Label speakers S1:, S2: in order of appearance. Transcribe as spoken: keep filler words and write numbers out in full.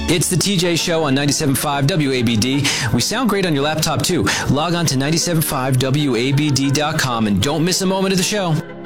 S1: It's the T J Show on ninety-seven point five W A B D. We sound great on your laptop, too. Log on to nine seven five W A B D dot com and don't miss a moment of the show.